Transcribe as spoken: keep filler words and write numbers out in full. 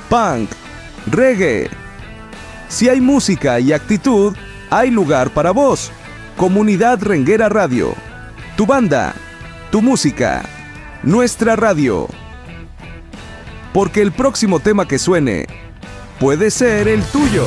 punk, reggae. Si hay música y actitud, hay lugar para vos. Comunidad Renguera Radio. Tu banda, tu música, nuestra radio. Porque el próximo tema que suene puede ser el tuyo.